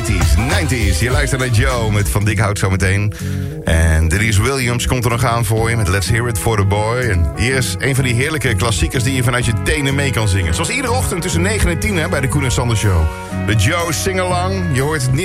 90s. Je luistert naar Joe met Van Dik Hout zometeen. En Denise Williams komt er nog aan voor je met Let's Hear It for the Boy. En hier is een van die heerlijke klassiekers die je vanuit je tenen mee kan zingen. Zoals iedere ochtend tussen 9 en 10 bij de Koen en Sander Show. De Joe Sing-Along. Je hoort het